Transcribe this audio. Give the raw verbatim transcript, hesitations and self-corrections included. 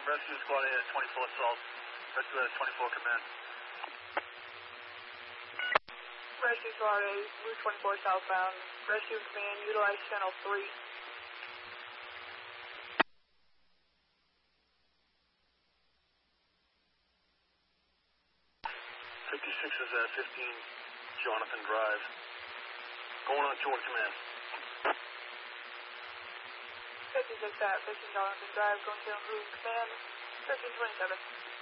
Rescue Squad A at twenty-four Salt. Rescue at twenty-four Command. Rescue Squad A, Route twenty-four southbound. Rescue Command, utilize channel three. fifty-six is at fifteen Jonathan Drive. Going on toward Command. fifty-six at fifteen Jonathan Drive, going to Command, thirteen twenty-seven.